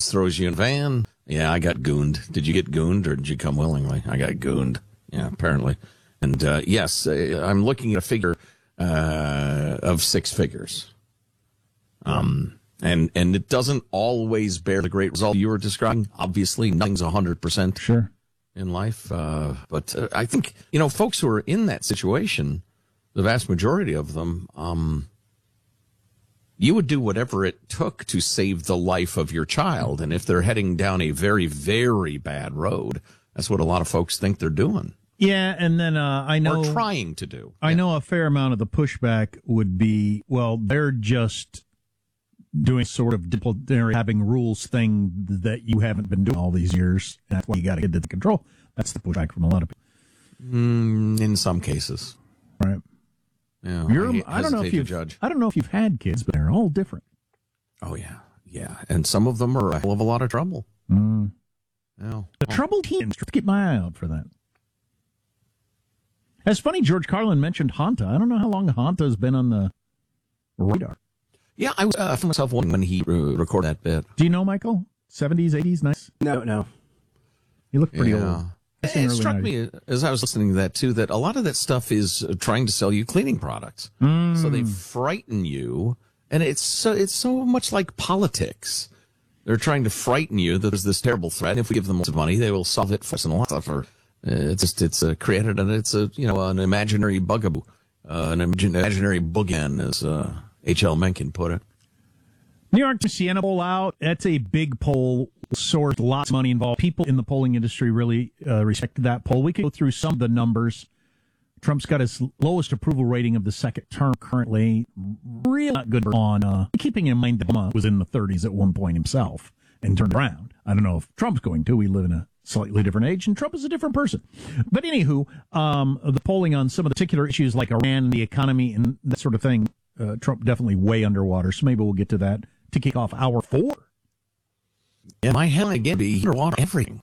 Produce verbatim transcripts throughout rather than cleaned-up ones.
kids, throws you in a van. Yeah, I got gooned. Did you get gooned or did you come willingly? I got gooned. Yeah, apparently. And uh, yes, I'm looking at a figure uh, of six figures. Um, and and it doesn't always bear the great result you were describing. Obviously, nothing's one hundred percent sure in life. Uh, but uh, I think, you know, folks who are in that situation, the vast majority of them, um, you would do whatever it took to save the life of your child. And if they're heading down a very, very bad road, that's what a lot of folks think they're doing. Yeah, and then uh, I know... Or trying to do. I yeah. know a fair amount of the pushback would be, well, they're just doing sort of disciplinary, having rules thing that you haven't been doing all these years. That's why you got to get to the control. That's the pushback from a lot of people. Mm, in some cases. Right. Yeah, You're, I, I don't know if you've, judge. I don't know if you've had kids, but they're all different. Oh, yeah. Yeah. And some of them are a hell of a lot of trouble. Mm. Yeah. The oh. troubled teens. Keep my eye out for that. It's funny, George Carlin mentioned Honta. I don't know how long Honta has been on the radar. Yeah, I was uh, for myself wondering when he uh, recorded that bit. Do you know, Michael? seventies, eighties, nice? No, no. You look pretty yeah. old. It struck me as I was listening to that, too, that a lot of that stuff is uh, trying to sell you cleaning products. Mm. So they frighten you, and it's so, it's so much like politics. They're trying to frighten you that there's this terrible threat, and if we give them lots of money, they will solve it for us and a lot of stuff. Or, uh, it's just, it's uh, created, and it's a, you know, an imaginary bugaboo, uh, an imaginary boogeyman, as uh, H L Mencken put it. New York to Siena poll out. That's a big poll. Source, lots of money involved. People in the polling industry really uh, respected that poll. We could go through some of the numbers. Trump's got his lowest approval rating of the second term currently. Really not good on uh, keeping in mind that Obama was in the thirties at one point himself and turned around. I don't know if Trump's going to. We live in a slightly different age, and Trump is a different person. But anywho, um, the polling on some of the particular issues like Iran, the economy, and that sort of thing, uh, Trump definitely way underwater. So maybe we'll get to that to kick off hour four. Yeah, my head again be underwater everything.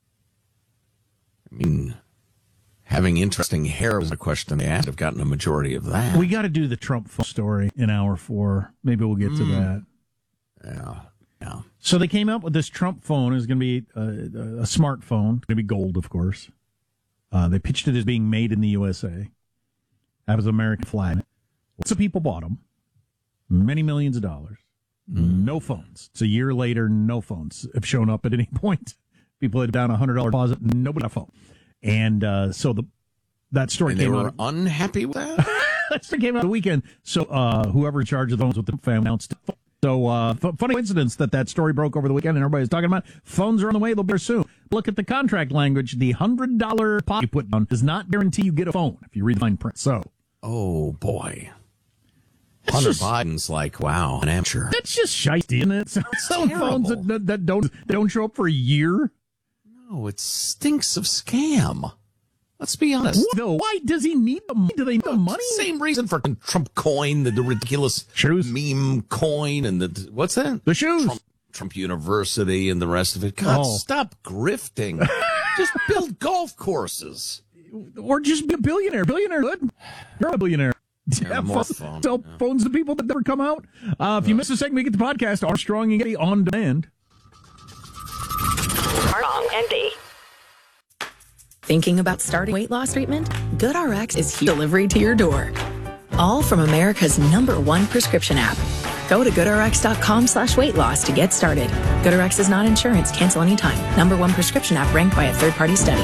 I mean, having interesting hair was a question they asked. I've gotten a majority of that. We got to do the Trump phone story in hour four. Maybe we'll get to mm. that. Yeah, yeah. So they came up with this Trump phone. It's going to be a, a, a smartphone. It's going to be gold, of course. Uh, they pitched it as being made in the U S A. That was an American flag. Lots of people bought them. Many millions of dollars. Mm. No phones. It's a year later, no phones have shown up at any point. People had down a one hundred dollars deposit, nobody got a phone. And uh, so the that story and came they were out. unhappy with that? That story came out the weekend. So uh, whoever in charge of the phones with the family announced it. So uh, f- funny coincidence that that story broke over the weekend and everybody's talking about phones are on the way. They'll be there soon. Look at the contract language. The one hundred dollars pot you put down does not guarantee you get a phone if you read the fine print. So, oh, boy. Hunter just, Biden's like, wow, an amateur. That's just shitey, isn't it? Selling phones that, that, that don't that don't show up for a year. No, it stinks of scam. Let's be honest. What, though? Why does he need the money? Do they need the money? Same reason for Trump coin, the, the ridiculous shoes, meme coin, and the what's that? The shoes. Trump, Trump University and the rest of it. God, oh. stop grifting. Just build golf courses, or just be a billionaire. Billionaire, good. You're a billionaire. Yeah, yeah, more phone, phone. Sell yeah. phones to people that never come out. Uh, if you miss a segment, get the podcast Armstrong and Getty on demand. Armstrong and Getty. Thinking about starting weight loss treatment? GoodRx is here delivery to your door. All from America's number one prescription app. Go to goodrx.com slash weight loss to get started. GoodRx is not insurance. Cancel anytime. Number one prescription app ranked by a third-party study.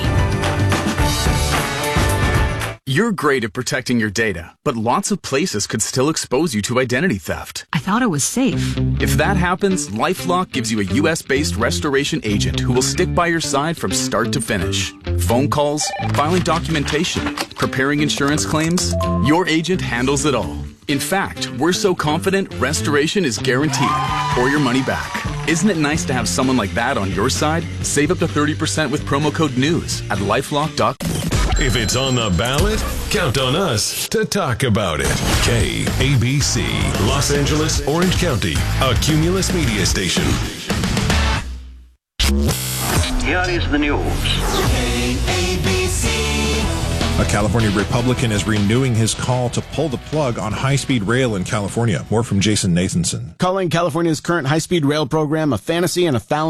You're great at protecting your data, but lots of places could still expose you to identity theft. I thought it was safe. If that happens, LifeLock gives you a U S-based restoration agent who will stick by your side from start to finish. Phone calls, filing documentation, preparing insurance claims, your agent handles it all. In fact, we're so confident restoration is guaranteed or your money back. Isn't it nice to have someone like that on your side? Save up to thirty percent with promo code NEWS at lifelock dot com. If it's on the ballot, count on us to talk about it. K A B C, Los Angeles, Orange County, a Cumulus media station. Here is the news. K A B C. A California Republican is renewing his call to pull the plug on high-speed rail in California. More from Jason Nathanson. Calling California's current high-speed rail program a fantasy and a foul